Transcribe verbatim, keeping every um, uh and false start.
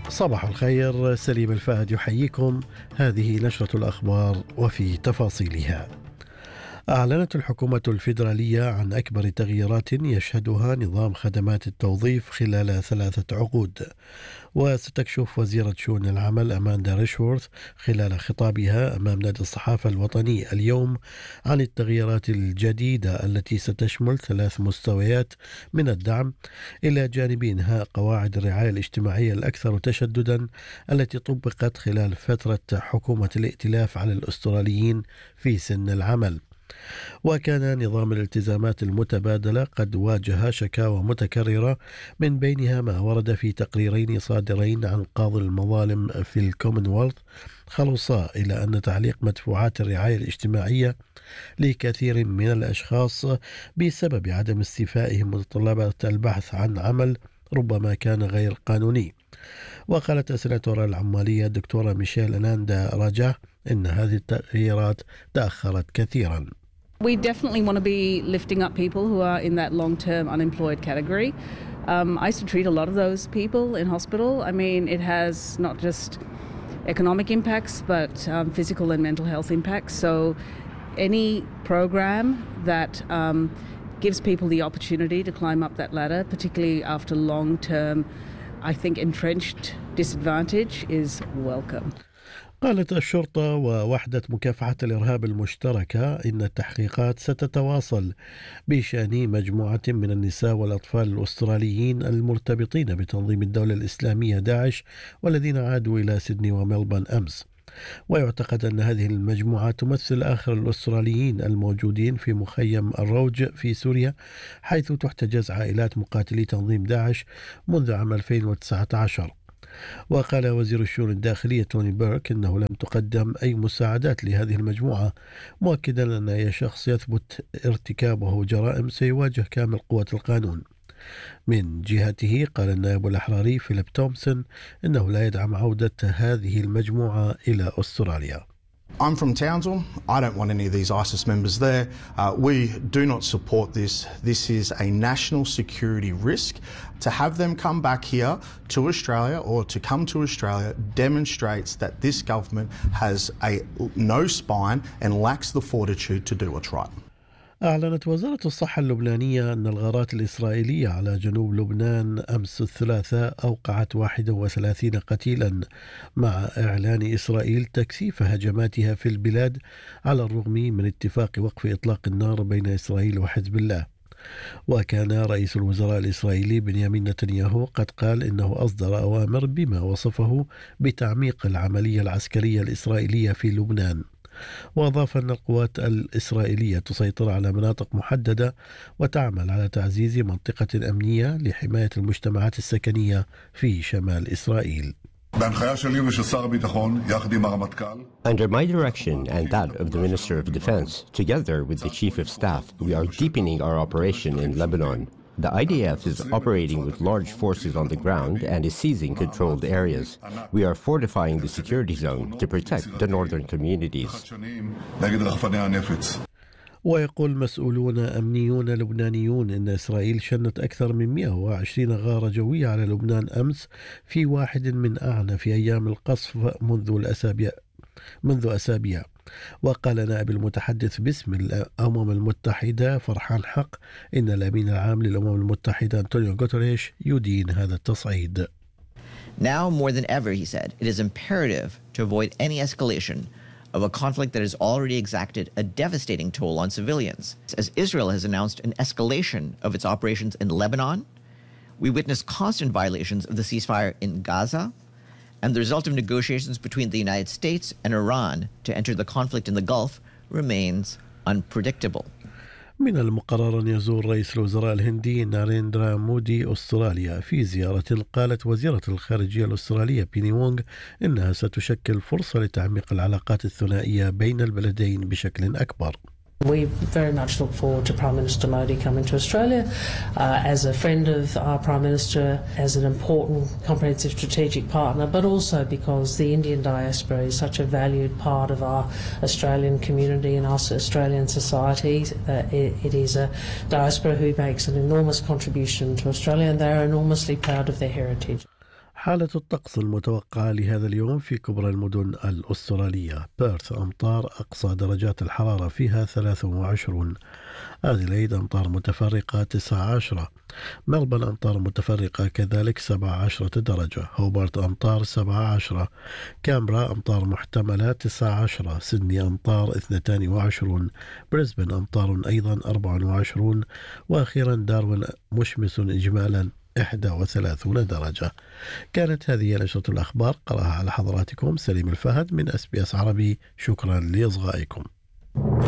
صباح الخير، سليم الفهد يحييكم. هذه نشرة الأخبار وفي تفاصيلها. أعلنت الحكومة الفيدرالية عن أكبر تغييرات يشهدها نظام خدمات التوظيف خلال ثلاثة عقود. وستكشف وزيرة شؤون العمل أماندا ريشورث خلال خطابها أمام نادي الصحافة الوطني اليوم عن التغييرات الجديدة التي ستشمل ثلاث مستويات من الدعم إلى جانب إنهاء قواعد الرعاية الاجتماعية الأكثر تشددا التي طبقت خلال فترة حكومة الائتلاف على الأستراليين في سن العمل. وكان نظام الالتزامات المتبادلة قد واجه شكاوى متكررة، من بينها ما ورد في تقريرين صادرين عن قاضي المظالم في الكومنولث خلصا إلى أن تعليق مدفوعات الرعاية الاجتماعية لكثير من الأشخاص بسبب عدم استيفائهم متطلبات البحث عن عمل ربما كان غير قانوني. وقالت السناتورة العمالية الدكتورة ميشيل أناندا راجا إن هذه التغييرات تأخرت كثيرا. We definitely want to be lifting up people who are in that long-term unemployed category. Um, I used to treat a lot of those people in hospital. I mean, it has not just economic impacts, but um, physical and mental health impacts. So any program that um, gives people the opportunity to climb up that ladder, particularly after long-term, I think, entrenched disadvantage, is welcome. قالت الشرطة ووحدة مكافحة الإرهاب المشتركة إن التحقيقات ستتواصل بشأن مجموعة من النساء والأطفال الأستراليين المرتبطين بتنظيم الدولة الإسلامية داعش والذين عادوا إلى سيدني وملبورن أمس. ويعتقد أن هذه المجموعة تمثل آخر الأستراليين الموجودين في مخيم الروج في سوريا، حيث تحتجز عائلات مقاتلي تنظيم داعش منذ عام ألفين وتسعة عشر. وقال وزير الشؤون الداخلية توني بيرك إنه لم تقدم أي مساعدات لهذه المجموعة، مؤكدا أن أي شخص يثبت ارتكابه جرائم سيواجه كامل قوة القانون. من جهته قال النائب الأحراري فيليب تومسون إنه لا يدعم عودة هذه المجموعة إلى أستراليا. I'm from Townsville. I don't want any of these ISIS members there. Uh, we do not support this. This is a national security risk. To have them come back here to Australia or to come to Australia demonstrates that this government has a no spine and lacks the fortitude to do what's right. أعلنت وزارة الصحة اللبنانية أن الغارات الإسرائيلية على جنوب لبنان أمس الثلاثاء أوقعت واحد وثلاثين قتيلا، مع إعلان إسرائيل تكثيف هجماتها في البلاد على الرغم من اتفاق وقف إطلاق النار بين إسرائيل وحزب الله. وكان رئيس الوزراء الإسرائيلي بنيامين نتنياهو قد قال إنه أصدر أوامر بما وصفه بتعميق العملية العسكرية الإسرائيلية في لبنان. وأضاف أن القوات الإسرائيلية تسيطر على مناطق محددة وتعمل على تعزيز منطقة أمنية لحماية المجتمعات السكنية في شمال إسرائيل. Under my direction and that of the Minister of Defense, together with the Chief of Staff, we are deepening our operation in Lebanon. The I D F is operating with large forces on the ground and is seizing controlled areas. We are fortifying the security zone to protect the northern communities. ويقول مسؤولون أمنيون لبنانيون إن إسرائيل شنت أكثر من مئة وعشرين غارة جوية على لبنان أمس في واحد من أعنف أيام القصف منذ الأسابيع منذ أسابيع. وقال نائب المتحدث باسم الأمم المتحدة فرحان حق إن الأمين العام للأمم المتحدة أنطونيو غوتريش يدين هذا التصعيد. Now more than ever, he said, it is imperative to avoid any escalation of a conflict that has already exacted a devastating toll on civilians. As Israel has announced an escalation of its operations in Lebanon, we witness constant violations of the ceasefire in Gaza, and the result of negotiations between the United States and Iran to enter the conflict in the Gulf remains unpredictable. من المقرر أن يزور رئيس الوزراء الهندي ناريندرا مودي أستراليا في زيارة قالت وزيرة الخارجية الأسترالية بيني وونغ إنها ستشكل فرصة لتعميق العلاقات الثنائية بين البلدين بشكل أكبر. We very much look forward to Prime Minister Modi coming to Australia uh, as a friend of our Prime Minister, as an important comprehensive strategic partner, but also because the Indian diaspora is such a valued part of our Australian community and our Australian society. Uh, it, it is a diaspora who makes an enormous contribution to Australia, and they are enormously proud of their heritage. حالة الطقس المتوقعة لهذا اليوم في كبرى المدن الأسترالية: بيرث أمطار أقصى درجات الحرارة فيها ثلاثة وعشرين، أديلايد أمطار متفرقة تسعة عشر، ملبورن أمطار متفرقة كذلك سبعة عشر درجة، هوبارت أمطار سبعة عشر، كامبرا أمطار محتملة تسعة عشر، سيدني أمطار اثنين وعشرين، بريسبن أمطار أيضا أربعة وعشرين، وأخيرا داروين مشمس إجمالا إحدى وثلاثين درجة. كانت هذه نشرة الأخبار، قرأها على حضراتكم سليم الفهد من أس بي أس عربي. شكرا لإصغائكم.